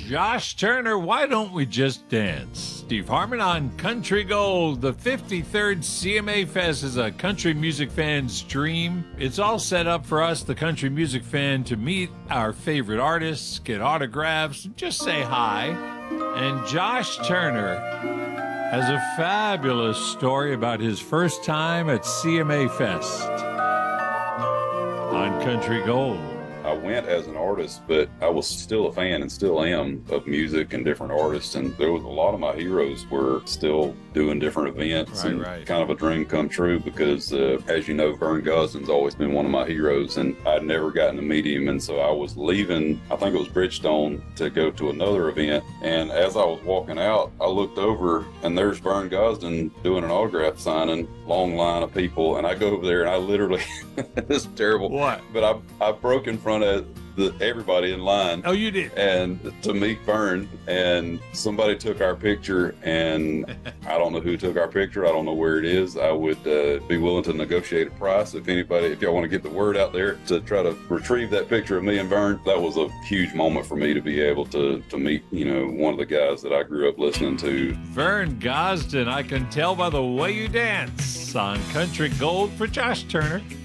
Josh Turner, Why Don't We Just Dance? Steve Harmon on Country Gold. The 53rd CMA Fest is a country music fan's dream. It's all set up for us, the country music fan, to meet our favorite artists, get autographs, just say hi. And Josh Turner has a fabulous story about his first time at CMA Fest on Country Gold. I went as an artist, but I was still a fan and still am of music and different artists. And there was a lot of my heroes were still doing different events, right. Kind of a dream come true because, as you know, Vern Gosdin's always been one of my heroes, and I'd never gotten to meet him. And so I was leaving, I think it was Bridgestone, to go to another event. And as I was walking out, I looked over and there's Vern Gosdin doing an autograph signing, long line of people. And I go over there and I literally, this is terrible. What? But I broke in front of everybody in line. Oh, you did? And to meet Vern, and somebody took our picture, and I don't know who took our picture. I don't know where it is. I would be willing to negotiate a price if y'all want to get the word out there to try to retrieve that picture of me and Vern. That was a huge moment for me to be able to meet, one of the guys that I grew up listening to. Vern Gosdin, I can tell by the way you dance on Country Gold for Josh Turner.